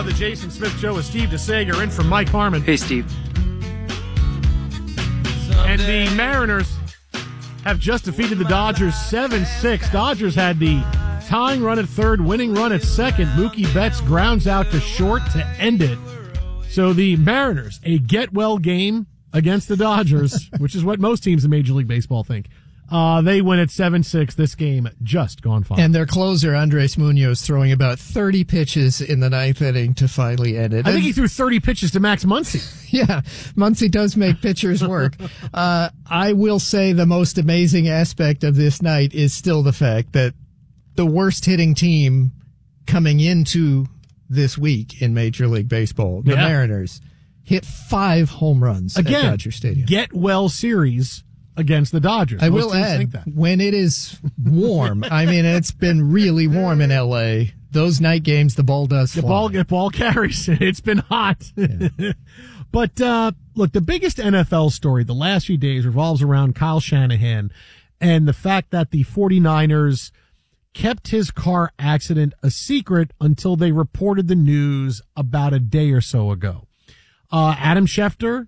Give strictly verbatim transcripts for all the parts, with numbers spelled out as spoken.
The Jason Smith Show with Steve DeSager in from Mike Harmon. Hey, Steve. And the Mariners have just defeated the Dodgers seven six. Dodgers had the tying run at third, winning run at second. Mookie Betts grounds out to short to end it. So the Mariners, a get-well game against the Dodgers, which is what most teams in Major League Baseball think. Uh, they win at seven six. This game just gone fine. And their closer, Andres Munoz, throwing about thirty pitches in the ninth inning to finally end it. I think he threw thirty pitches to Max Muncy. Yeah, Muncy does make pitchers work. uh, I will say the most amazing aspect of this night is still the fact that the worst hitting team coming into this week in Major League Baseball, the yeah. Mariners, hit five home runs Again, at Dodger Stadium. Get well series against the Dodgers. I Most will teams add, think that. when it is warm, I mean, it's been really warm in L A. Those night games, the ball does The fly. ball, the ball carries. It's been hot. Yeah. But, uh, look, the biggest N F L story the last few days revolves around Kyle Shanahan and the fact that the 49ers kept his car accident a secret until they reported the news about a day or so ago. Uh, Adam Schefter,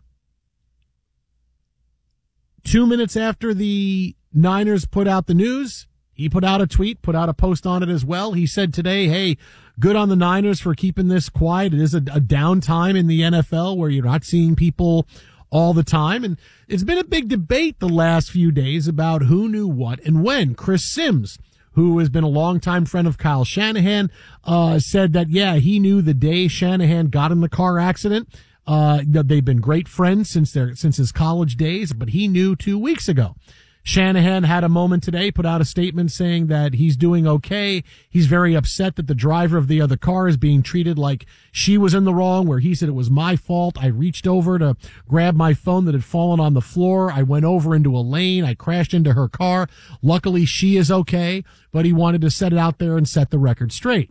two minutes after the Niners put out the news, he put out a tweet, put out a post on it as well. He said today, hey, good on the Niners for keeping this quiet. It is a, a downtime in the N F L where you're not seeing people all the time. And it's been a big debate the last few days about who knew what and when. Chris Sims, who has been a longtime friend of Kyle Shanahan, uh, said that, yeah, he knew the day Shanahan got in the car accident. Uh, they've been great friends since their, since his college days, but he knew two weeks ago. Shanahan had a moment today, put out a statement saying that he's doing okay. He's very upset that the driver of the other car is being treated like she was in the wrong, where he said it was my fault. I reached over to grab my phone that had fallen on the floor. I went over into a lane. I crashed into her car. Luckily, she is okay, but he wanted to set it out there and set the record straight.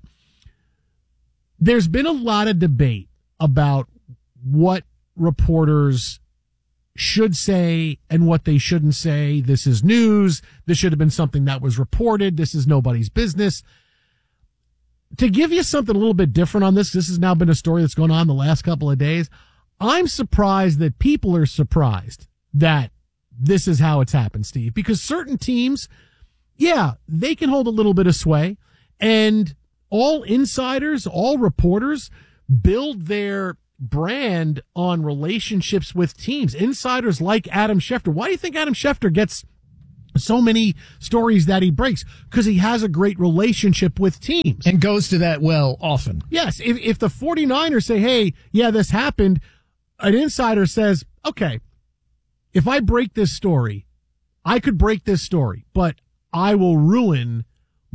There's been a lot of debate about what reporters should say and what they shouldn't say. This is news. This should have been something that was reported. This is nobody's business. To give you something a little bit different on this, this has now been a story that's going on the last couple of days. I'm surprised that people are surprised that this is how it's happened, Steve, because certain teams, yeah, they can hold a little bit of sway, and all insiders, all reporters build their brand on relationships with teams. Insiders like Adam Schefter. Why do you think Adam Schefter gets so many stories that he breaks? Because he has a great relationship with teams. And goes to that well often. Yes. If, if the 49ers say, hey, yeah, this happened, an insider says, okay, if I break this story, I could break this story, but I will ruin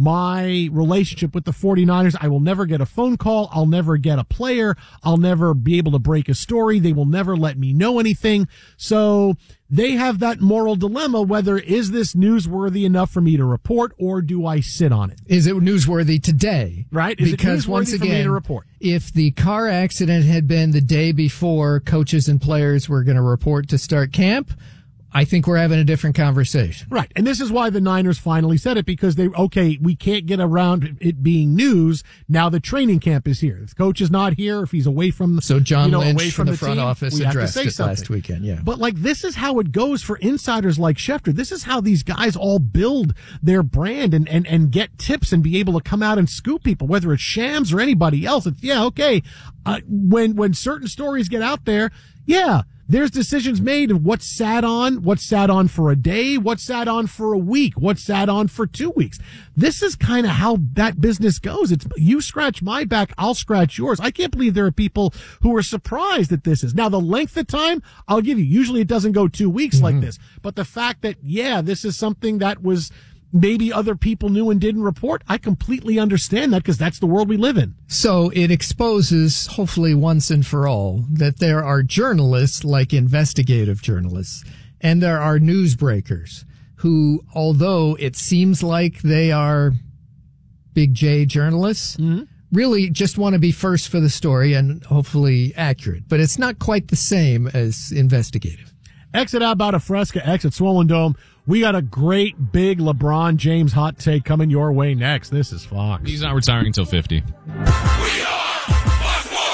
my relationship with the 49ers. I will never get a phone call. I'll never get a player. I'll never be able to break a story. They will never let me know anything. So they have that moral dilemma, whether is this newsworthy enough for me to report, or do I sit on it? Is it newsworthy today? Right? Is because it newsworthy once for me again, to report? If the car accident had been the day before coaches and players were going to report to start camp, I think we're having a different conversation. Right. And this is why the Niners finally said it, because they, okay, we can't get around it being news. Now the training camp is here. If the coach is not here, if he's away from, so John you know, Lynch away from, from the front team, office we have to addressed say it something. last weekend. Yeah. But like, this is how it goes for insiders like Schefter. This is how these guys all build their brand and, and, and get tips and be able to come out and scoop people, whether it's Shams or anybody else. It's, yeah, okay. Uh, when, when certain stories get out there, yeah, there's decisions made of what's sat on, what's sat on for a day, what's sat on for a week, what's sat on for two weeks. This is kind of how that business goes. It's you scratch my back, I'll scratch yours. I can't believe there are people who are surprised that this is. Now, the length of time, I'll give you. Usually it doesn't go two weeks mm-hmm. like this. But the fact that, yeah, this is something that was maybe other people knew and didn't report, I completely understand that, because that's the world we live in. So it exposes, hopefully once and for all, that there are journalists, like investigative journalists, and there are newsbreakers who, although it seems like they are big J journalists, mm-hmm. really just want to be first for the story and hopefully accurate. But it's not quite the same as investigative. Exit out about a Fresca, exit Swollen Dome. We got a great big LeBron James hot take coming your way next. This is Fox. He's not retiring until fifty. We are Fox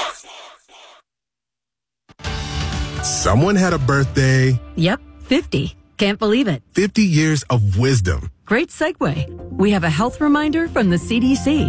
Someone had a birthday. Yep, fifty. Can't believe it. fifty years of wisdom. Great segue. We have a health reminder from the C D C.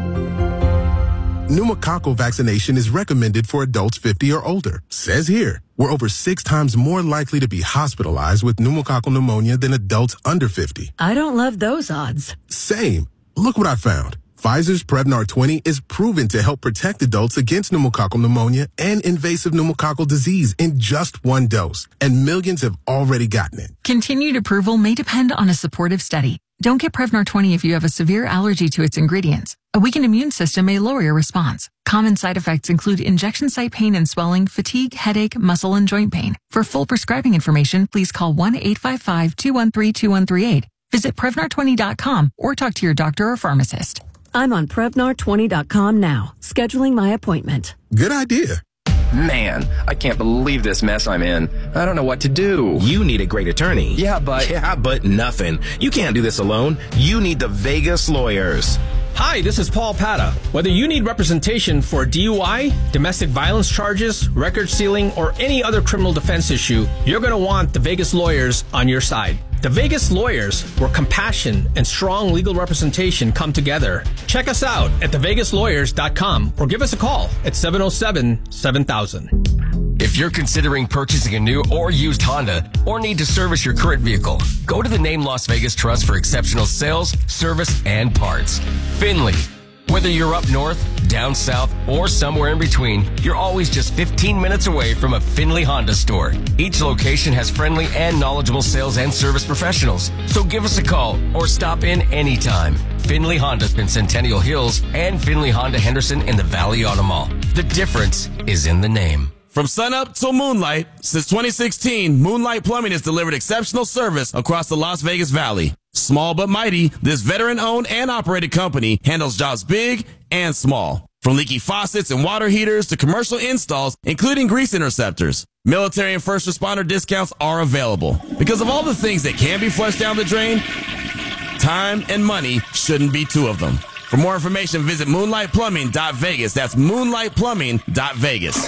Pneumococcal vaccination is recommended for adults fifty or older. Says here, we're over six times more likely to be hospitalized with pneumococcal pneumonia than adults under fifty. I don't love those odds. Same. Look what I found. Pfizer's Prevnar twenty is proven to help protect adults against pneumococcal pneumonia and invasive pneumococcal disease in just one dose, and millions have already gotten it. Continued approval may depend on a supportive study. Don't get Prevnar twenty if you have a severe allergy to its ingredients. A weakened immune system may lower your response. Common side effects include injection site pain and swelling, fatigue, headache, muscle, and joint pain. For full prescribing information, please call one eight five five, two one three, two one three eight. Visit Prevnar twenty dot com or talk to your doctor or pharmacist. I'm on Prevnar twenty dot com now, scheduling my appointment. Good idea. Man, I can't believe this mess I'm in. I don't know what to do. You need a great attorney. Yeah, but... Yeah, but nothing. You can't do this alone. You need the Vegas Lawyers. Hi, this is Paul Pata. Whether you need representation for D U I, domestic violence charges, record sealing, or any other criminal defense issue, you're going to want the Vegas Lawyers on your side. The Vegas Lawyers, where compassion and strong legal representation come together. Check us out at the vegas lawyers dot com or give us a call at seven oh seven, seven thousand. If you're considering purchasing a new or used Honda or need to service your current vehicle, go to the Name Las Vegas Trust for exceptional sales, service, and parts. Finley. Whether you're up north, down south, or somewhere in between, you're always just fifteen minutes away from a Finley Honda store. Each location has friendly and knowledgeable sales and service professionals. So give us a call or stop in anytime. Finley Honda's in Centennial Hills and Finley Honda Henderson in the Valley Auto Mall. The difference is in the name. From sunup till moonlight, since twenty sixteen, Moonlight Plumbing has delivered exceptional service across the Las Vegas Valley. Small but mighty, this veteran-owned and operated company handles jobs big and small. From leaky faucets and water heaters to commercial installs, including grease interceptors. Military and first responder discounts are available. Because of all the things that can be flushed down the drain, time and money shouldn't be two of them. For more information, visit moonlight plumbing dot vegas. That's moonlight plumbing dot vegas.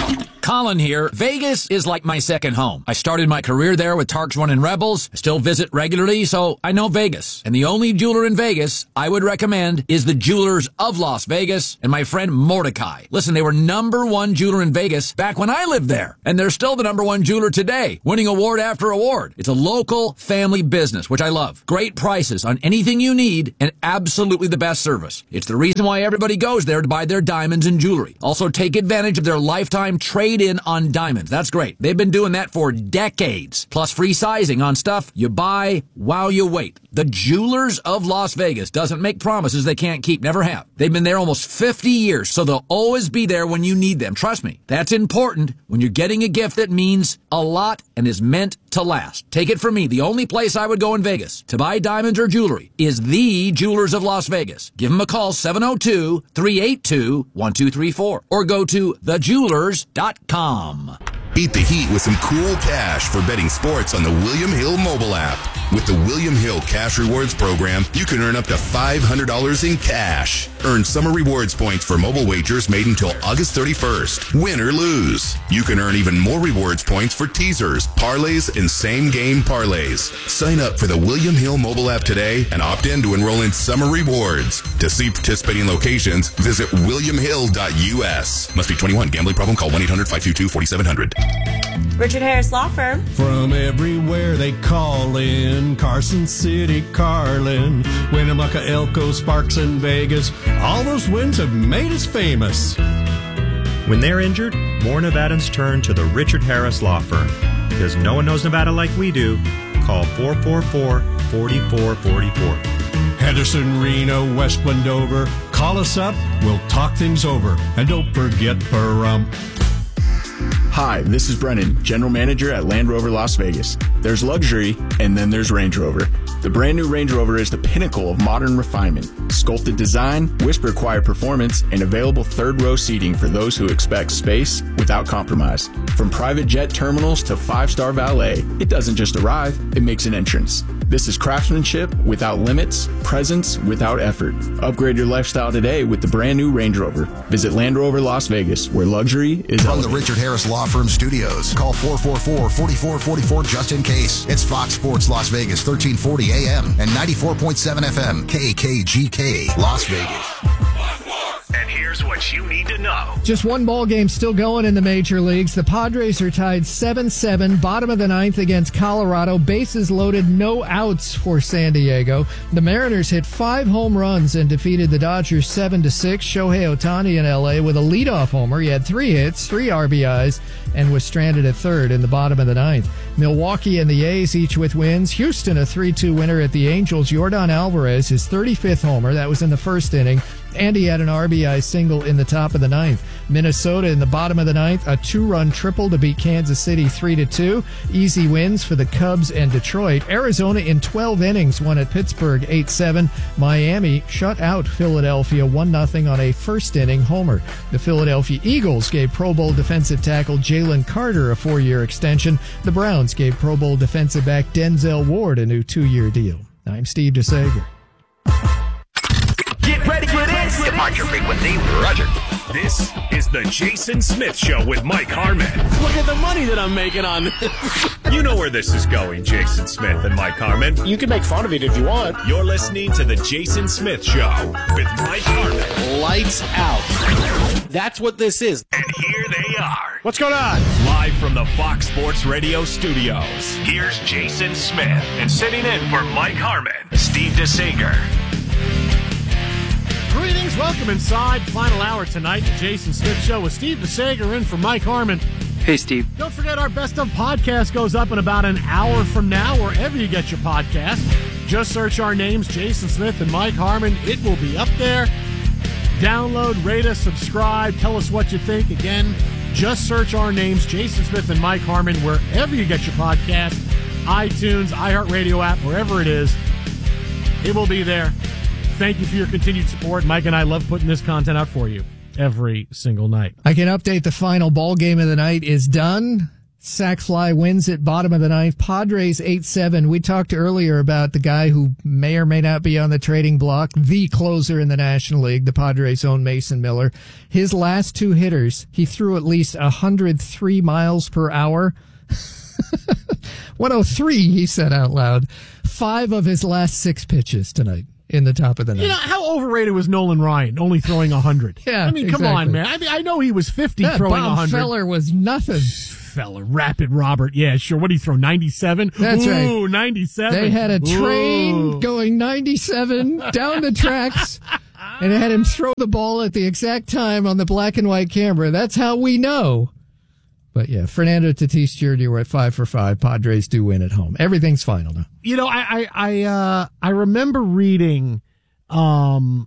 Colin here. Vegas is like my second home. I started my career there with Tarks One and Rebels. I still visit regularly, so I know Vegas. And the only jeweler in Vegas I would recommend is the Jewelers of Las Vegas and my friend Mordecai. Listen, they were number one jeweler in Vegas back when I lived there. And they're still the number one jeweler today, winning award after award. It's a local family business, which I love. Great prices on anything you need and absolutely the best service. It's the reason why everybody goes there to buy their diamonds and jewelry. Also, take advantage of their lifetime trade in on diamonds. That's great. They've been doing that for decades. Plus free sizing on stuff you buy while you wait. The Jewelers of Las Vegas doesn't make promises they can't keep. Never have. They've been there almost fifty years, so they'll always be there when you need them. Trust me. That's important when you're getting a gift that means a lot and is meant to last. Take it from me. The only place I would go in Vegas to buy diamonds or jewelry is the Jewelers of Las Vegas. Give them a call, seven oh two, three eight two, one two three four, or go to the jewelers dot com. Beat the heat with some cool cash for betting sports on the William Hill mobile app. With the William Hill Cash Rewards program, you can earn up to five hundred dollars in cash. Earn summer rewards points for mobile wagers made until August thirty-first. Win or lose. You can earn even more rewards points for teasers, parlays, and same-game parlays. Sign up for the William Hill mobile app today and opt in to enroll in summer rewards. To see participating locations, visit william hill dot u s. Must be twenty-one. Gambling problem? Call one eight hundred, five two two, four seven zero zero. Richard Harris Law Firm. From everywhere they call in, Carson City, Carlin, Winnemucca, Elko, Sparks, and Vegas. All those wins have made us famous. When they're injured, more Nevadans turn to the Richard Harris Law Firm. Because no one knows Nevada like we do, call four four four, four four four four. Henderson, Reno, West Wendover. Call us up. We'll talk things over. And don't forget Pahrump. Hi, this is Brennan, General Manager at Land Rover Las Vegas. There's luxury, and then there's Range Rover. The brand new Range Rover is the pinnacle of modern refinement. Sculpted design, whisper-quiet performance, and available third-row seating for those who expect space without compromise. From private jet terminals to five-star valet, it doesn't just arrive, it makes an entrance. This is craftsmanship without limits, presence without effort. Upgrade your lifestyle today with the brand new Range Rover. Visit Land Rover Las Vegas, where luxury is From elevated. the Richard Harris Law Firm Studios, call four four four, four four four four just in case. It's Fox Sports Las Vegas, thirteen forty A M and ninety-four point seven F M, K K G K, Las Vegas. And here's what you need to know. Just one ball game still going in the major leagues. The Padres are tied seven seven, bottom of the ninth against Colorado. Bases loaded, no outs for San Diego. The Mariners hit five home runs and defeated the Dodgers seven to six. Shohei Ohtani in L A with a leadoff homer. He had three hits, three R B Is, and was stranded at third in the bottom of the ninth. Milwaukee and the A's each with wins. Houston a three two winner at the Angels. Yordan Alvarez, his thirty-fifth homer. That was in the first inning. And he had an R B I single in the top of the ninth. Minnesota in the bottom of the ninth, a two-run triple to beat Kansas City three to two. Easy wins for the Cubs and Detroit. Arizona in twelve innings won at Pittsburgh eight seven. Miami shut out Philadelphia one nothing on a first-inning homer. The Philadelphia Eagles gave Pro Bowl defensive tackle Jalen Carter a four-year extension. The Browns gave Pro Bowl defensive back Denzel Ward a new two-year deal. I'm Steve DeSager. Get ready for this. Departure frequency, Roger. This is the Jason Smith Show with Mike Harmon. Look at the money that I'm making on this. You know where this is going, Jason Smith and Mike Harmon. You can make fun of it if you want. You're listening to the Jason Smith Show with Mike Harmon. Lights out. That's what this is. And here they are. What's going on? Live from the Fox Sports Radio studios. Here's Jason Smith. And sitting in for Mike Harmon, Steve DeSager. Greetings, welcome inside. Final hour tonight, the Jason Smith Show with Steve DeSager in for Mike Harmon. Hey, Steve. Don't forget our Best of podcast goes up in about an hour from now, wherever you get your podcast. Just search our names, Jason Smith and Mike Harmon. It will be up there. Download, rate us, subscribe, tell us what you think. Again, just search our names, Jason Smith and Mike Harmon, wherever you get your podcast. iTunes, iHeartRadio app, wherever it is. It will be there. Thank you for your continued support. Mike and I love putting this content out for you every single night. I can update the final ball game of the night is done. Sackfly wins at bottom of the ninth. Padres eight seven. We talked earlier about the guy who may or may not be on the trading block, the closer in the National League, the Padres' own Mason Miller. His last two hitters, he threw at least one hundred three miles per hour. one oh three, he said out loud. Five of his last six pitches tonight. In the top of the ninth. You know, how overrated was Nolan Ryan, only throwing one hundred? Yeah, I mean, come exactly. on, man. I mean, I know he was fifty that throwing Bob one hundred. Feller was nothing. Feller, Rapid Robert. Yeah, sure. What did he throw, ninety-seven? That's Ooh, right. Ooh, ninety-seven. They had a train Ooh. going ninety-seven down the tracks, and it had him throw the ball at the exact time on the black and white camera. That's how we know. But yeah, Fernando Tatis Junior were at five for five. Padres do win at home. Everything's final now. You know, I I I, uh, I remember reading um,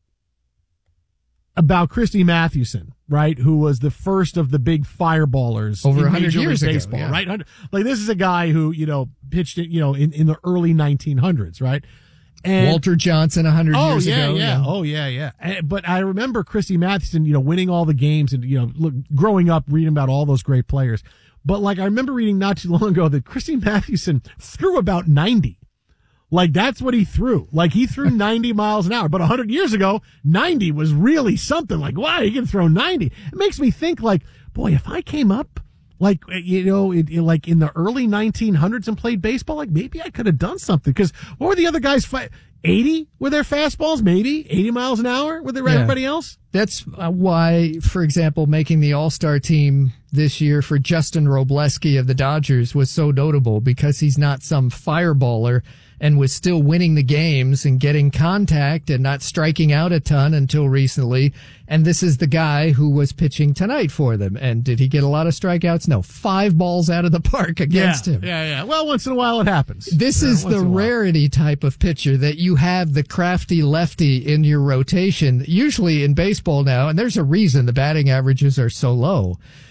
about Christy Mathewson, right, who was the first of the big fireballers Over in one hundred Major years League ago, Baseball, yeah. right? Like, this is a guy who, you know, pitched it, you know, in, in the early nineteen hundreds, right? And Walter Johnson one hundred oh, years yeah, ago. Yeah. Oh, yeah, yeah. And, but I remember Christy Mathewson, you know, winning all the games and, you know, look, growing up, reading about all those great players. But, like, I remember reading not too long ago that Christy Mathewson threw about ninety. Like, that's what he threw. Like, he threw ninety miles an hour. But one hundred years ago, ninety was really something. Like, wow, he can throw ninety. It makes me think, like, boy, if I came up, like, you know, it, it, like in the early nineteen hundreds and played baseball, like, maybe I could have done something. Because what were the other guys fight? eighty with their fastballs, maybe? eighty miles an hour with Yeah. everybody else? That's uh, why, for example, making the All-Star team this year for Justin Robleski of the Dodgers was so notable, because he's not some fireballer and was still winning the games and getting contact and not striking out a ton until recently. And this is the guy who was pitching tonight for them. And did he get a lot of strikeouts? No. Five balls out of the park against yeah, him. Yeah, yeah. Well, once in a while it happens. This Yeah, is once the in a while. rarity type of pitcher that you have the crafty lefty in your rotation. Usually in baseball now, and there's a reason the batting averages are so low,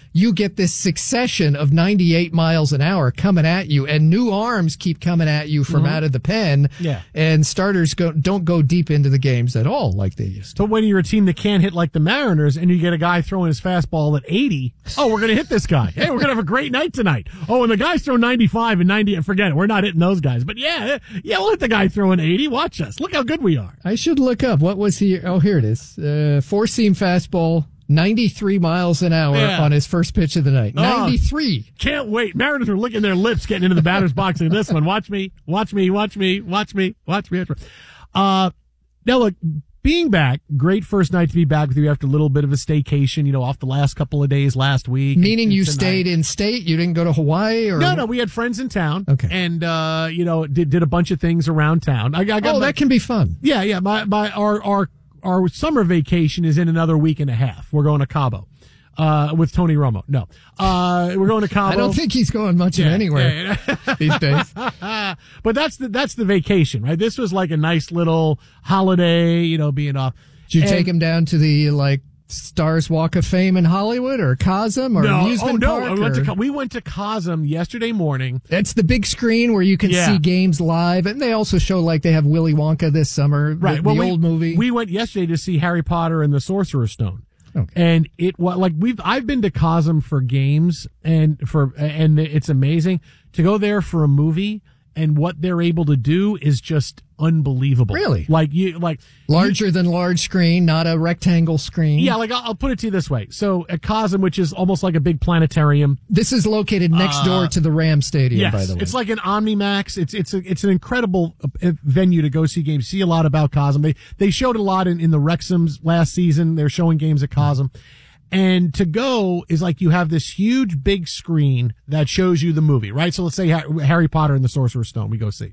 you get this succession of ninety-eight miles an hour coming at you, and new arms keep coming at you from Mhm. out of the pen. Yeah. And starters go, don't go deep into the games at all like they used to. But when you're a team that can't hit like the Mariners and you get a guy throwing his fastball at eighty, oh, we're going to hit this guy. Hey, we're going to have a great night tonight. Oh, and the guys throw ninety-five and ninety, and forget it. We're not hitting those guys. But yeah, yeah, we'll hit the guy throwing eighty. Watch us. Look how good we are. I should look up. What was he? Oh, here it is. Uh, four-seam fastball, ninety-three miles an hour Yeah. on his first pitch of the night. Oh, ninety-three. Can't wait. Mariners are licking their lips getting into the batter's box in this one. Watch me. Watch me. Watch me. Watch me. Watch me. Uh, now look, being back, great first night to be back with you after a little bit of a staycation, you know, off the last couple of days last week. Meaning you Tonight. stayed in state? You didn't go to Hawaii? Or No, no, we had friends in town. Okay. And, uh, you know, did, did a bunch of things around town. I, I got Oh, my- that can be fun. Yeah, yeah. My, my, our, our, our summer vacation is in another week and a half. We're going to Cabo, uh, with Tony Romo. No, uh, we're going to Cabo. I don't think he's going much of Yeah, anywhere yeah, yeah. these days. But that's the, that's the vacation, right? This was like a nice little holiday, you know, being off. Did you And- take him down to the, like, Stars Walk of Fame in Hollywood or Cosm or no, amusement oh, no. park? I went or- to, we went to Cosm yesterday morning. It's the big screen where you can Yeah. see games live, and they also show like they have Willy Wonka this summer, Right. the, well, the we, old movie. We went yesterday to see Harry Potter and the Sorcerer's Stone. Okay. And it was like we've I've been to Cosm for games and for and it's amazing to go there for a movie, and what they're able to do is just unbelievable. Really? Like you like Larger than large screen, not a rectangle screen. Yeah, like I'll, I'll put it to you this way. So at Cosm, which is almost like a big planetarium. This is located next Uh, door to the Ram Stadium, Yes, by the way. it's like an OmniMax. It's it's a, it's an incredible uh, venue to go see games. See a lot about Cosm. They they showed a lot in, in the Wrexhams last season. They're showing games at Cosm. And to go is like you have this huge big screen that shows you the movie, right? So let's say Harry Potter and the Sorcerer's Stone we go see.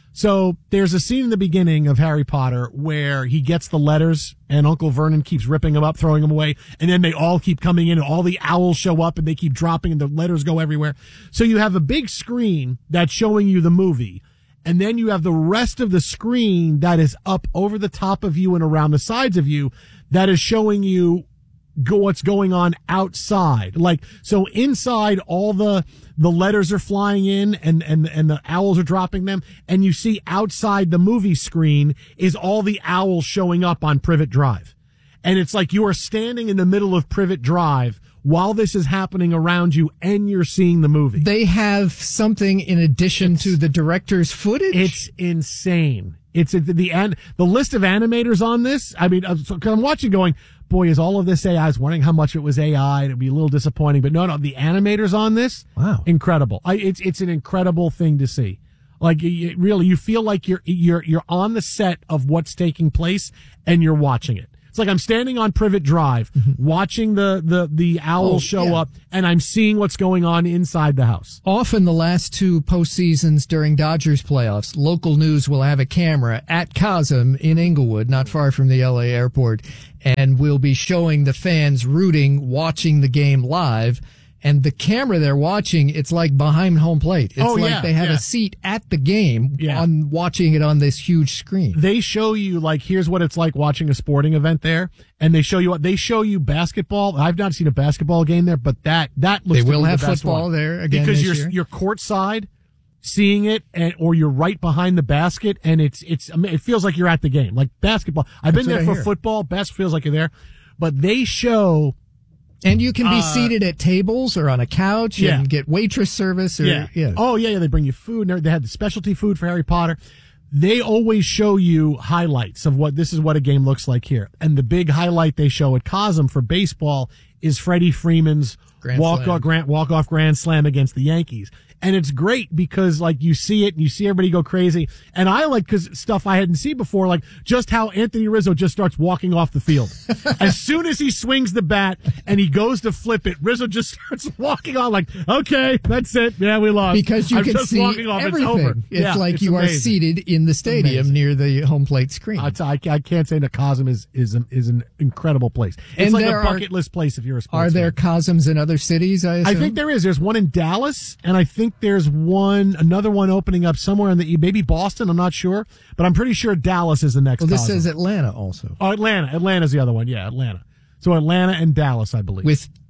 So there's a scene in the beginning of Harry Potter where he gets the letters and Uncle Vernon keeps ripping them up, throwing them away. And then they all keep coming in and all the owls show up and they keep dropping and the letters go everywhere. So you have a big screen that's showing you the movie. And then you have the rest of the screen that is up over the top of you and around the sides of you that is showing you go what's going on outside. Like, so inside all the, the letters are flying in and, and, and the owls are dropping them. And you see outside the movie screen is all the owls showing up on Privet Drive. And it's like you are standing in the middle of Privet Drive while this is happening around you and you're seeing the movie. They have something in addition to the director's footage? It's insane. It's the, the, an- the list of animators on this. I mean, uh, so, 'cause I'm watching going, boy, is all of this A I? I was wondering how much it was A I. And it'd be a little disappointing, but no, no, the animators on this. Wow. Incredible. I, it's, it's an incredible thing to see. Like, you, you- really, you feel like you're, you're, you're on the set of what's taking place and you're watching it. It's like I'm standing on Privet Drive, watching the, the, the owls Oh, show yeah. up, and I'm seeing what's going on inside the house. Often the last two postseasons during Dodgers playoffs, local news will have a camera at Cosm in Inglewood, not far from the L A airport, and will be showing the fans rooting, watching the game live. And the camera they're watching, it's like behind home plate. It's Oh, like yeah, they have yeah. a seat at the game Yeah. on watching it on this huge screen. They show you, like, here's what it's like watching a sporting event there. And they show you what they show you basketball. I've not seen a basketball game there, but that, that looks They to will be have the best football one. there again because this you're, year. you're courtside seeing it and, or you're right behind the basket and it's, it's, I mean, it feels like you're at the game. Like basketball. I've That's been there what I for hear. football. Best feels like you're there, but they show. And you can be Uh, seated at tables or on a couch Yeah. and get waitress service. Or, Yeah. yeah. Oh, yeah, yeah. They bring you food. And they had the specialty food for Harry Potter. They always show you highlights of what this is what a game looks like here. And the big highlight they show at Cosm for baseball is Freddie Freeman's Grand walk slam. off grand walk off grand slam against the Yankees. And it's great because like you see it and you see everybody go crazy. And I like cause stuff I hadn't seen before, like just how Anthony Rizzo just starts walking off the field. As soon as he swings the bat and he goes to flip it, Rizzo just starts walking on like, okay, that's it. Yeah, we lost. Because you I'm can just see walking off. everything. It's over. It's Yeah, like it's you are amazing. seated in the stadium Amazing. near the home plate screen. I, I, I can't say that Cosm is is a, is an incredible place. It's And like a there are- bucket list place if you're a Are sports there fan. Cosms in other cities? I, I assume? think there is. There's one in Dallas, and I think there's one another one opening up somewhere in the maybe Boston. I'm not sure, but I'm pretty sure Dallas is the next. Well, this Cosm. says Atlanta also. Oh, Atlanta. Atlanta's the other one. Yeah, Atlanta. So Atlanta and Dallas, I believe. With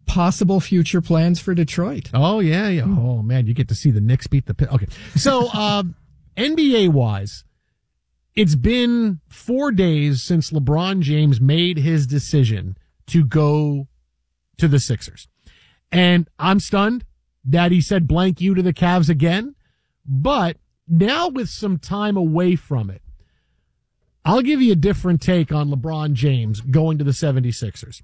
possible future plans for Detroit. Oh, yeah. yeah. Oh, man, you get to see the Knicks beat the... Okay, so um, N B A-wise, it's been four days since LeBron James made his decision to go to the Sixers. And I'm stunned that he said blank you to the Cavs again. But now with some time away from it, I'll give you a different take on LeBron James going to the seventy-sixers.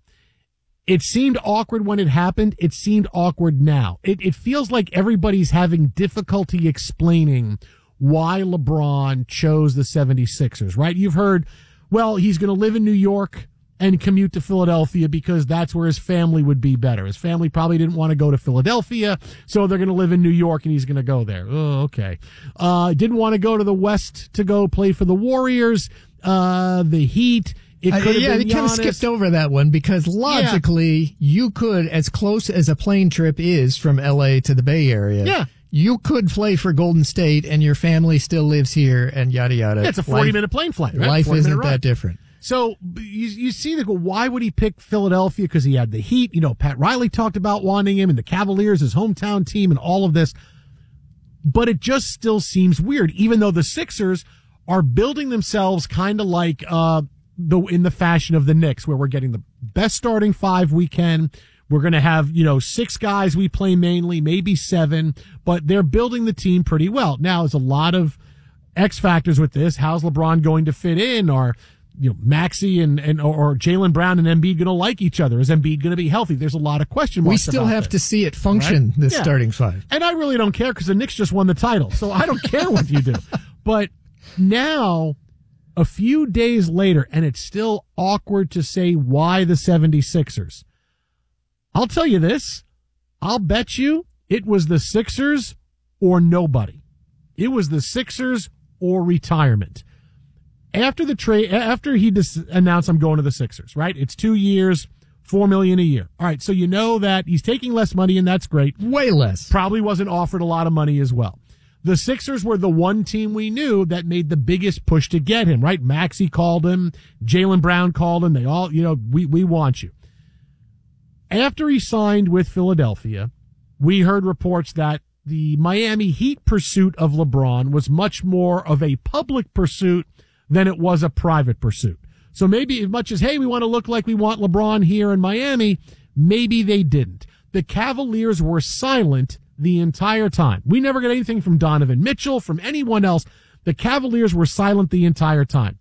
It seemed awkward when it happened. It seemed awkward now. It, it feels like everybody's having difficulty explaining why LeBron chose the seventy-sixers, right? You've heard, well, he's going to live in New York and commute to Philadelphia because that's where his family would be better. His family probably didn't want to go to Philadelphia, so they're going to live in New York and he's going to go there. Oh, okay. Uh, didn't want to go to the West to go play for the Warriors, uh, the Heat. It could have uh, yeah, been they kind of skipped over that one because logically yeah. you could, as close as a plane trip is from L A to the Bay Area, yeah. you could play for Golden State and your family still lives here and yada, yada. Yeah, it's a forty-minute plane flight. Right? Life isn't that different. So you, you see, the, why would he pick Philadelphia? Because he had the Heat. You know, Pat Riley talked about wanting him and the Cavaliers, his hometown team, and all of this. But it just still seems weird, even though the Sixers are building themselves kind of like uh, the in the fashion of the Knicks, where we're getting the best starting five we can. We're going to have, you know, six guys we play mainly, maybe seven, but they're building the team pretty well. Now, there's a lot of X factors with this. How's LeBron going to fit in? Or you know, Maxey and, and or Jaylen Brown and Embiid going to like each other? Is Embiid going to be healthy? There's a lot of question marks. We still about have this, to see it function, right? this yeah. starting five. And I really don't care because the Knicks just won the title, so I don't care what you do. But now, a few days later, and it's still awkward to say why the seventy-sixers. I'll tell you this. I'll bet you it was the Sixers or nobody. It was the Sixers or retirement. After the trade, after he dis- announced I'm going to the Sixers, right? It's two years, four million a year. All right, so you know that he's taking less money, and that's great. Way less. Probably wasn't offered a lot of money as well. The Sixers were the one team we knew that made the biggest push to get him, right? Maxey called him, Jaylen Brown called him. They all, you know, we we want you. After he signed with Philadelphia, we heard reports that the Miami Heat pursuit of LeBron was much more of a public pursuit than it was a private pursuit. So maybe as much as, hey, we want to look like we want LeBron here in Miami, maybe they didn't. The Cavaliers were silent the entire time. We never got anything from Donovan Mitchell, from anyone else. The Cavaliers were silent the entire time.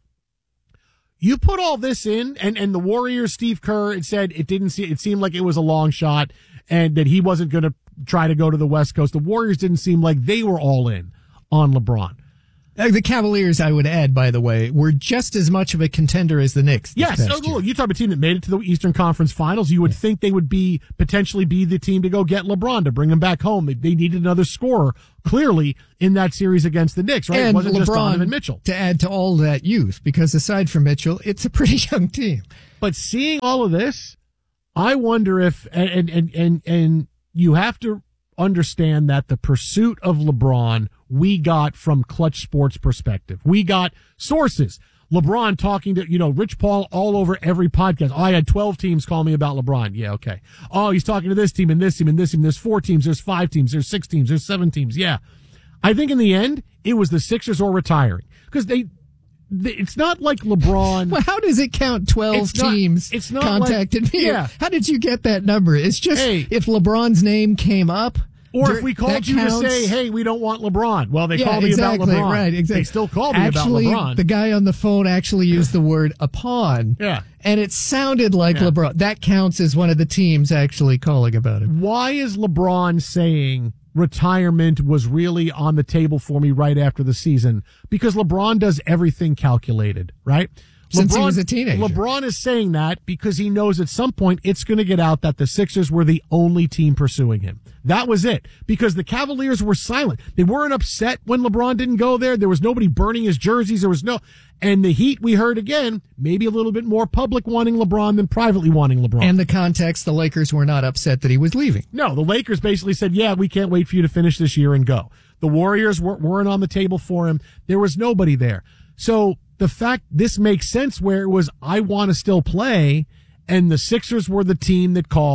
You put all this in, and, and the Warriors, Steve Kerr, it said it didn't see, it seemed like it was a long shot and that he wasn't going to try to go to the West Coast. The Warriors didn't seem like they were all in on LeBron. The Cavaliers, I would add, by the way, were just as much of a contender as the Knicks. Yes, so, look, you talk about a team that made it to the Eastern Conference Finals. You would yeah. think they would be potentially be the team to go get LeBron to bring him back home. They, they needed another scorer clearly in that series against the Knicks, right? And it wasn't LeBron, just Donovan Mitchell. To add to all that youth, because aside from Mitchell, it's a pretty young team. But seeing all of this, I wonder if and and and and you have to understand that the pursuit of LeBron we got from Clutch Sports perspective. We got sources. LeBron talking to, you know, Rich Paul all over every podcast. Oh, I had twelve teams call me about LeBron. Yeah, okay. Oh, he's talking to this team and this team and this team. There's four teams. There's five teams. There's six teams. There's seven teams. Yeah. I think in the end, it was the Sixers or retiring. Because they, they, it's not like LeBron. Well, how does it count twelve it's not, teams it's not contacted like, me? Yeah. How did you get that number? It's just hey, if LeBron's name came up. Or if we called you counts. to say, hey, we don't want LeBron. Well, they yeah, called me exactly, about LeBron. Right, exactly. They still called me actually, about LeBron. The guy on the phone actually used the word upon. Yeah. And it sounded like yeah. LeBron. That counts as one of the teams actually calling about it. Why is LeBron saying retirement was really on the table for me right after the season? Because LeBron does everything calculated, right? Since LeBron, he was a teenager. LeBron is saying that because he knows at some point it's going to get out that the Sixers were the only team pursuing him. That was it. Because the Cavaliers were silent. They weren't upset when LeBron didn't go there. There was nobody burning his jerseys. There was no... And the Heat, we heard again, maybe a little bit more public wanting LeBron than privately wanting LeBron. And the context, the Lakers were not upset that he was leaving. No, the Lakers basically said, yeah, we can't wait for you to finish this year and go. The Warriors weren't on the table for him. There was nobody there. So... the fact this makes sense where it was, I want to still play, and the Sixers were the team that called.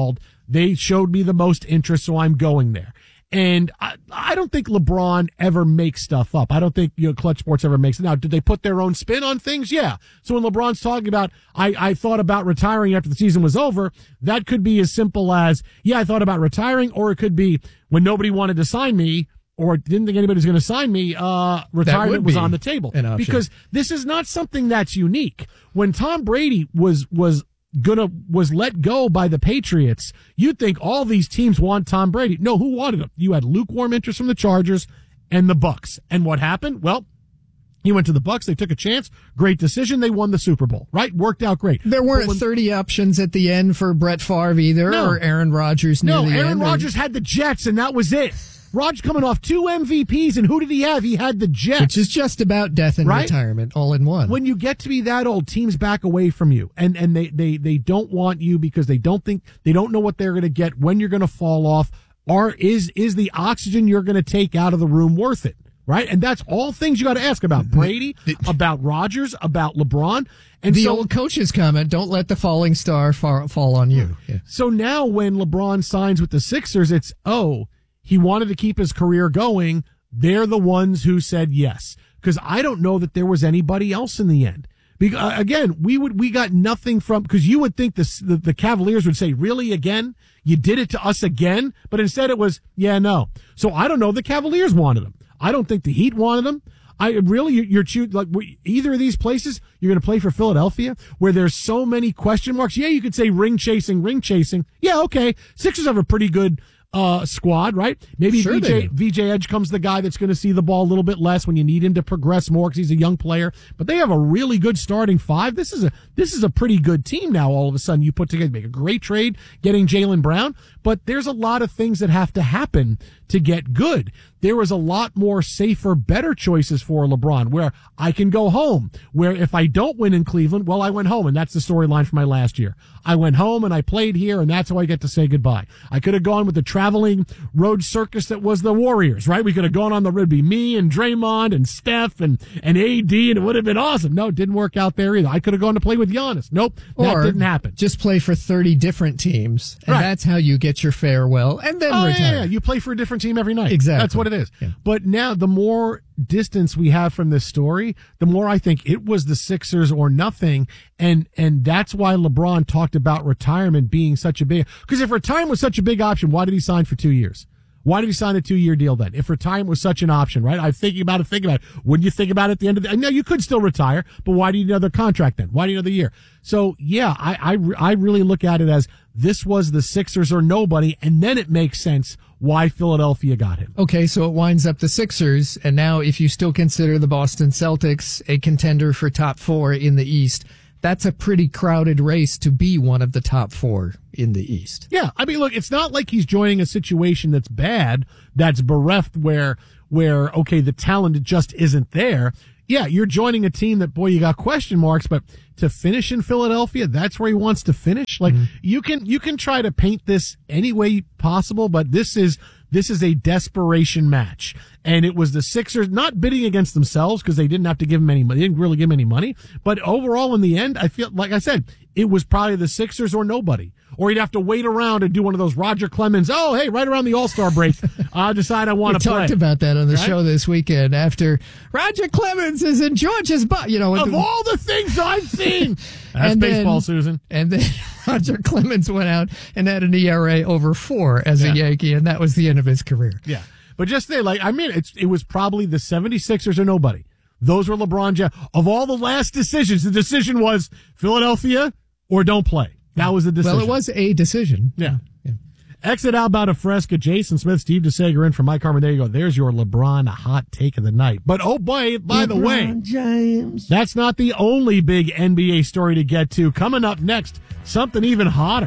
They showed me the most interest, so I'm going there. And I, I don't think LeBron ever makes stuff up. I don't think, you know, Clutch Sports ever makes it. Now, did they put their own spin on things? Yeah. So when LeBron's talking about, I, I thought about retiring after the season was over, that could be as simple as, yeah, I thought about retiring, or it could be when nobody wanted to sign me or didn't think anybody was going to sign me, uh, retirement was on the table. Because this is not something that's unique. When Tom Brady was, was, gonna was let go by the Patriots, you'd think all these teams want Tom Brady. No, who wanted him? You had lukewarm interest from the Chargers and the Bucks. And what happened? Well, he went to the Bucks. They took a chance. Great decision. They won the Super Bowl. Right? Worked out great. There weren't when, thirty options at the end for Brett Favre either, no, or Aaron Rodgers near no, the Aaron end. No, Aaron Rodgers had the Jets, and that was it. Rodgers coming off two M V Ps, and who did he have? He had the Jets. Which is just about death and right? retirement all in one. When you get to be that old, teams back away from you, and, and they, they, they don't want you because they don't think, they don't know what they're going to get, when you're going to fall off, or is, is the oxygen you're going to take out of the room worth it? Right? And that's all things you got to ask about Brady, about Rodgers, about LeBron. And the so, old coach's comment, don't let the falling star fall, fall on you. Yeah. So now when LeBron signs with the Sixers, it's, oh, he wanted to keep his career going. They're the ones who said yes. Because I don't know that there was anybody else in the end. Because, again, we would we got nothing from, because you would think this, the, the Cavaliers would say, really, again? You did it to us again? But instead it was, yeah, no. So I don't know. The Cavaliers wanted him. I don't think the Heat wanted him. I really, you're, you're choosing, like, either of these places, you're going to play for Philadelphia, where there's so many question marks. Yeah, you could say ring chasing, ring chasing. Yeah, okay. Sixers have a pretty good Uh, squad, right? Maybe sure V J, V J Edge comes the guy that's going to see the ball a little bit less when you need him to progress more because he's a young player. But they have a really good starting five. This is a this is a pretty good team now. All of a sudden, you put together, make a great trade, getting Jaylen Brown. But there's a lot of things that have to happen to get good. There was a lot more safer, better choices for LeBron, where I can go home. Where if I don't win in Cleveland, well, I went home, and that's the storyline for my last year. I went home and I played here, and that's how I get to say goodbye. I could have gone with the traveling road circus that was the Warriors, right? We could have gone on the road, be me and Draymond and Steph and, and A D, and it would have been awesome. No, it didn't work out there either. I could have gone to play with Giannis. Nope, that or didn't happen. Just play for thirty different teams, and right. that's how you get your farewell, and then oh, retire. Yeah, yeah, you play for a different team every night. Exactly. That's what it is. Yeah. But now, the more distance we have from this story, the more I think it was the Sixers or nothing, and and that's why LeBron talked about retirement being such a big, because if retirement was such a big option, why did he sign for two years? Why did he sign a two-year deal then? If retirement was such an option, right? I'm thinking about it, thinking about it. Wouldn't you think about it at the end of the, no, you could still retire, but why do you need another contract then? Why do you need another year? So yeah, I, I, I really look at it as this was the Sixers or nobody, and then it makes sense why Philadelphia got him. Okay, so it winds up the Sixers, and now if you still consider the Boston Celtics a contender for top four in the East, that's a pretty crowded race to be one of the top four in the East. Yeah, I mean, look, it's not like he's joining a situation that's bad, that's bereft, where, where okay, the talent just isn't there. Yeah, you're joining a team that, boy, you got question marks, but to finish in Philadelphia, that's where he wants to finish. Like, mm-hmm. you can, you can try to paint this any way possible, but this is, this is a desperation match. And it was the Sixers not bidding against themselves because they didn't have to give him any money. They didn't really give him any money. But overall, in the end, I feel, like I said, it was probably the Sixers or nobody. Or he'd have to wait around and do one of those Roger Clemens, oh, hey, right around the All-Star break, I decide I want to play. We talked about that on the right? show this weekend after Roger Clemens is in Georgia's butt. You know, of the, all the things I've seen. That's baseball, then, Susan. And then Roger Clemens went out and had an E R A over four as yeah. a Yankee, and that was the end of his career. Yeah. But just say, like, I mean, it's, it was probably the seventy-sixers or nobody. Those were LeBron James. Of all the last decisions, the decision was Philadelphia or don't play. That was the decision. Well, it was a decision. Yeah. yeah. Exit Alberta Fresca, Jason Smith, Steve DeSager in for Mike Harmon. There you go. There's your LeBron hot take of the night. But, oh, boy, by LeBron the way, James. That's not the only big N B A story to get to. Coming up next, something even hotter.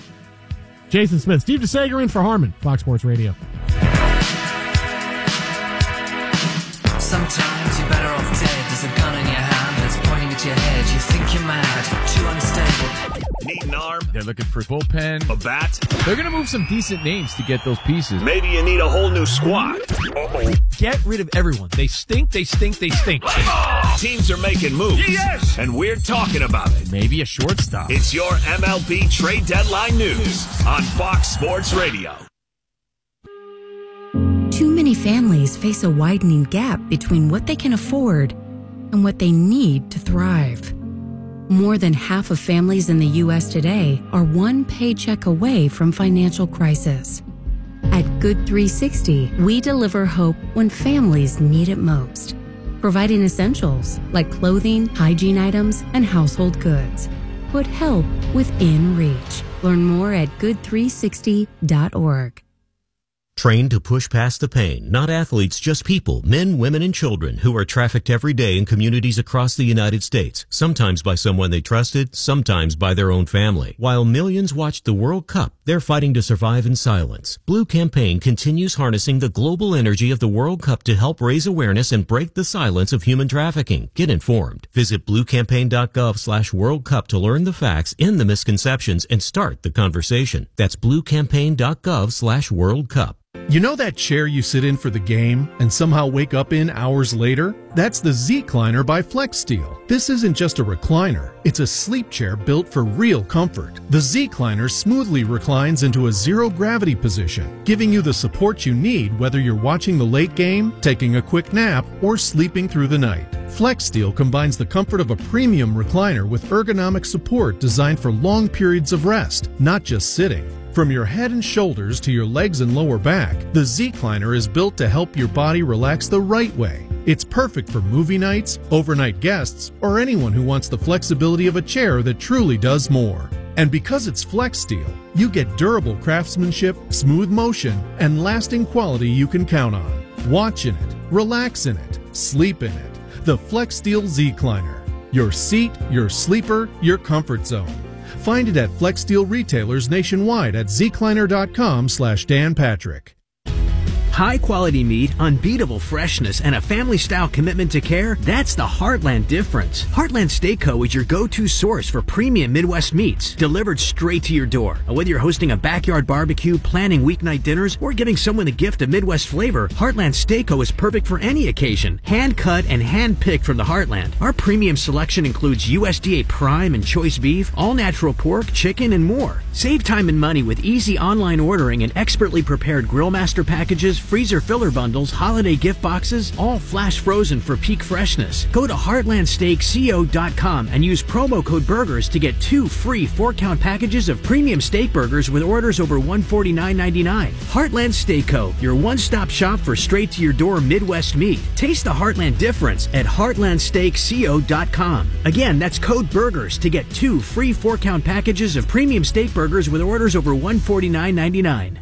Jason Smith, Steve DeSager in for Harmon, Fox Sports Radio. Sometimes you're better off dead. There's a gun in your hand that's pointing at your head. You think you're mad, too unstable. Need an arm? They're looking for bullpen. A bat? They're going to move some decent names to get those pieces. Maybe you need a whole new squad. Uh-oh. Get rid of everyone. They stink, they stink, they stink. Teams are making moves. Yes! And we're talking about it. Maybe a shortstop. It's your M L B trade deadline news on Fox Sports Radio. Too many families face a widening gap between what they can afford and what they need to thrive. More than half of families in the U S today are one paycheck away from financial crisis. At Good three sixty, we deliver hope when families need it most, providing essentials like clothing, hygiene items, and household goods. Put help within reach. Learn more at good three sixty dot org. Trained to push past the pain, not athletes, just people, men, women, and children who are trafficked every day in communities across the United States, sometimes by someone they trusted, sometimes by their own family. While millions watched the World Cup, they're fighting to survive in silence. Blue Campaign continues harnessing the global energy of the World Cup to help raise awareness and break the silence of human trafficking. Get informed. Visit bluecampaign.gov slash World Cup to learn the facts, end the misconceptions, and start the conversation. That's bluecampaign.gov slash World Cup. You know that chair you sit in for the game and somehow wake up in hours later? That's the Z-Cliner by FlexSteel. This isn't just a recliner. It's a sleep chair built for real comfort. The Z-Cliner smoothly reclines into a zero-gravity position, giving you the support you need whether you're watching the late game, taking a quick nap, or sleeping through the night. FlexSteel combines the comfort of a premium recliner with ergonomic support designed for long periods of rest, not just sitting. From your head and shoulders to your legs and lower back, the Z-Cliner is built to help your body relax the right way. It's perfect for movie nights, overnight guests, or anyone who wants the flexibility of a chair that truly does more. And because it's FlexSteel, you get durable craftsmanship, smooth motion, and lasting quality you can count on. Watch in it, relax in it, sleep in it. The FlexSteel Z-Cliner. Your seat, your sleeper, your comfort zone. Find it at FlexSteel retailers nationwide at zcliner.com slash Dan Patrick. High quality meat, unbeatable freshness, and a family style commitment to care, that's the Heartland difference. Heartland Steak Co. is your go-to source for premium Midwest meats, delivered straight to your door. Whether you're hosting a backyard barbecue, planning weeknight dinners, or giving someone the gift of Midwest flavor, Heartland Steak Co. is perfect for any occasion. Hand cut and hand picked from the Heartland. Our premium selection includes U S D A prime and choice beef, all natural pork, chicken, and more. Save time and money with easy online ordering and expertly prepared grill master packages, freezer filler bundles, holiday gift boxes, all flash frozen for peak freshness. Go to heartland steak co dot com and use promo code BURGERS to get two free four-count packages of premium steak burgers with orders over one hundred forty-nine ninety-nine. Heartland Steak Co., your one-stop shop for straight-to-your-door Midwest meat. Taste the Heartland difference at heartland steak co dot com. Again, that's code BURGERS to get two free four-count packages of premium steak burgers with orders over one hundred forty-nine ninety-nine.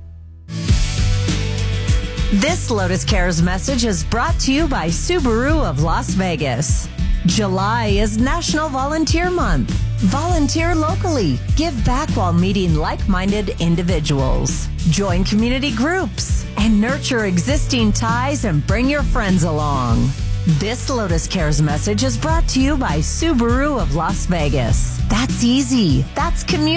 This Lotus Cares message is brought to you by Subaru of Las Vegas. July is National Volunteer Month. Volunteer locally. Give back while meeting like-minded individuals. Join community groups and nurture existing ties and bring your friends along. This Lotus Cares message is brought to you by Subaru of Las Vegas. That's easy. That's community.